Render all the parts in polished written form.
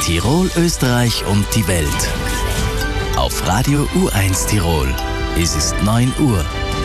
Tirol, Österreich und die Welt. Auf Radio U1 Tirol. Es ist 9 Uhr.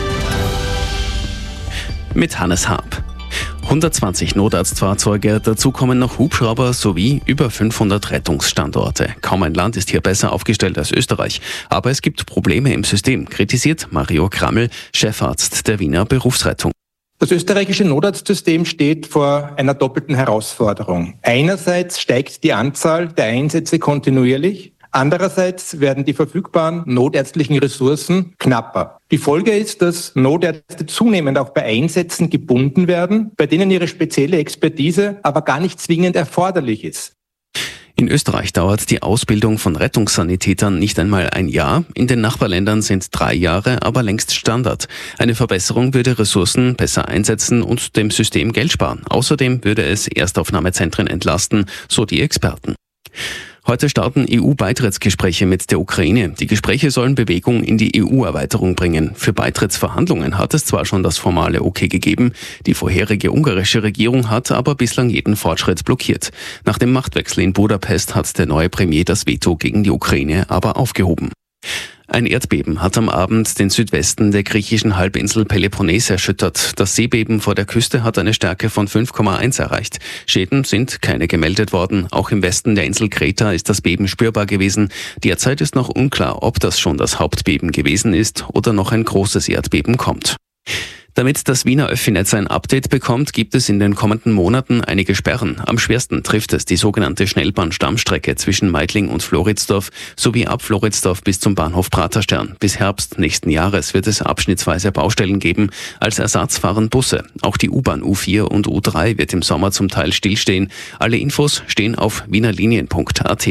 Mit Hannes Haab. 120 Notarztfahrzeuge, dazu kommen noch Hubschrauber sowie über 500 Rettungsstandorte. Kaum ein Land ist hier besser aufgestellt als Österreich. Aber es gibt Probleme im System, kritisiert Mario Krammel, Chefarzt der Wiener Berufsrettung. Das österreichische Notarztsystem steht vor einer doppelten Herausforderung. Einerseits steigt die Anzahl der Einsätze kontinuierlich. Andererseits werden die verfügbaren notärztlichen Ressourcen knapper. Die Folge ist, dass Notärzte zunehmend auch bei Einsätzen gebunden werden, bei denen ihre spezielle Expertise aber gar nicht zwingend erforderlich ist. In Österreich dauert die Ausbildung von Rettungssanitätern nicht einmal ein Jahr. In den Nachbarländern sind 3 Jahre aber längst Standard. Eine Verbesserung würde Ressourcen besser einsetzen und dem System Geld sparen. Außerdem würde es Erstaufnahmezentren entlasten, so die Experten. Heute starten EU-Beitrittsgespräche mit der Ukraine. Die Gespräche sollen Bewegung in die EU-Erweiterung bringen. Für Beitrittsverhandlungen hat es zwar schon das formale Okay gegeben, die vorherige ungarische Regierung hat aber bislang jeden Fortschritt blockiert. Nach dem Machtwechsel in Budapest hat der neue Premier das Veto gegen die Ukraine aber aufgehoben. Ein Erdbeben hat am Abend den Südwesten der griechischen Halbinsel Peloponnes erschüttert. Das Seebeben vor der Küste hat eine Stärke von 5,1 erreicht. Schäden sind keine gemeldet worden. Auch im Westen der Insel Kreta ist das Beben spürbar gewesen. Derzeit ist noch unklar, ob das schon das Hauptbeben gewesen ist oder noch ein großes Erdbeben kommt. Damit das Wiener Öffi-Netz ein Update bekommt, gibt es in den kommenden Monaten einige Sperren. Am schwersten trifft es die sogenannte Schnellbahn-Stammstrecke zwischen Meidling und Floridsdorf sowie ab Floridsdorf bis zum Bahnhof Praterstern. Bis Herbst nächsten Jahres wird es abschnittsweise Baustellen geben. Als Ersatz fahren Busse. Auch die U-Bahn U4 und U3 wird im Sommer zum Teil stillstehen. Alle Infos stehen auf wienerlinien.at.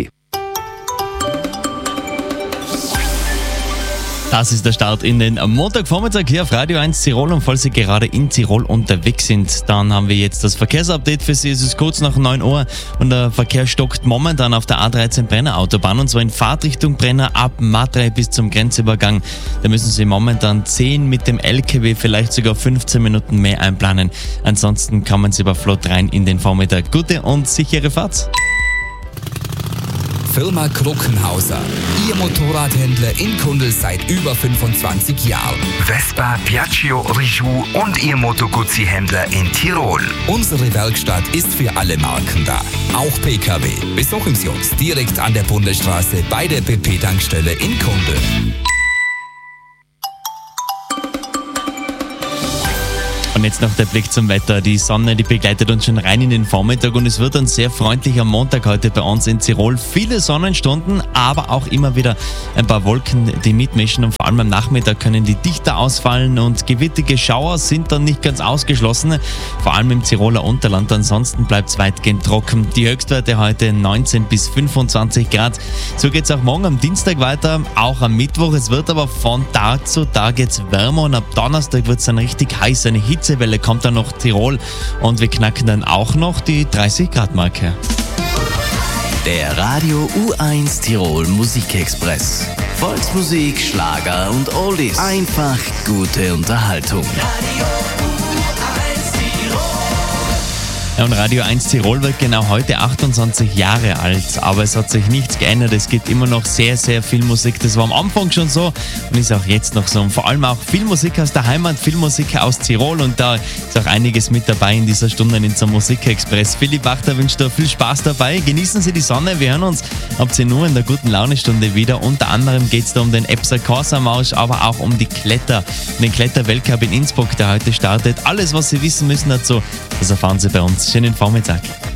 Das ist der Start in den Montagvormittag hier auf Radio 1 Tirol, und falls Sie gerade in Tirol unterwegs sind, dann haben wir jetzt das Verkehrsupdate für Sie. Es ist kurz nach 9 Uhr und der Verkehr stockt momentan auf der A13 Brenner Autobahn, und zwar in Fahrtrichtung Brenner ab Matrei bis zum Grenzübergang. Da müssen Sie momentan 10 mit dem LKW, vielleicht sogar 15 Minuten mehr einplanen. Ansonsten kommen Sie aber flott rein in den Vormittag. Gute und sichere Fahrt. Firma Kruckenhauser. Ihr Motorradhändler in Kundl seit über 25 Jahren. Vespa, Piaggio, Rijou und Ihr Moto Guzzi-Händler in Tirol. Unsere Werkstatt ist für alle Marken da. Auch PKW. Besuchen Sie uns direkt an der Bundesstraße bei der BP-Tankstelle in Kundl. Und jetzt noch der Blick zum Wetter. Die Sonne, die begleitet uns schon rein in den Vormittag, und es wird ein sehr freundlicher Montag heute bei uns in Tirol. Viele Sonnenstunden, aber auch immer wieder ein paar Wolken, die mitmischen, und vor allem am Nachmittag können die dichter ausfallen und gewittige Schauer sind dann nicht ganz ausgeschlossen, vor allem im Tiroler Unterland. Ansonsten bleibt es weitgehend trocken. Die Höchstwerte heute 19 bis 25 Grad. So geht es auch morgen am Dienstag weiter, auch am Mittwoch. Es wird aber von Tag zu Tag jetzt wärmer, und ab Donnerstag wird es dann richtig heiß. Eine Hitzewelle kommt dann noch Tirol, und wir knacken dann auch noch die 30-Grad-Marke. Der Radio U1 Tirol Musikexpress. Volksmusik, Schlager und Oldies. Einfach gute Unterhaltung. Ja, und Radio 1 Tirol wird genau heute 28 Jahre alt, aber es hat sich nichts geändert. Es gibt immer noch sehr, sehr viel Musik. Das war am Anfang schon so und ist auch jetzt noch so. Und vor allem auch viel Musik aus der Heimat, viel Musik aus Tirol, und da ist auch einiges mit dabei in dieser Stunde in unserem Musikexpress. Philipp Wachter wünscht dir viel Spaß dabei. Genießen Sie die Sonne. Wir hören uns ab 10 Uhr in der guten Laune-Stunde wieder. Unter anderem geht es da um den Epser Corsa-Marsch, aber auch um den Kletter-Weltcup in Innsbruck, der heute startet. Alles, was Sie wissen müssen dazu, das erfahren Sie bei uns. Schönen Vormittag.